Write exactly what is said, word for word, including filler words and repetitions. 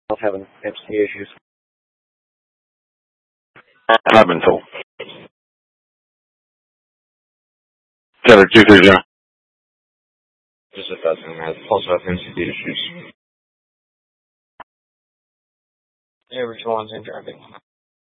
Not having M C issues. I've been told. Taylor two three zero. Just a dozen has also have M C D issues. Everyone's in driving.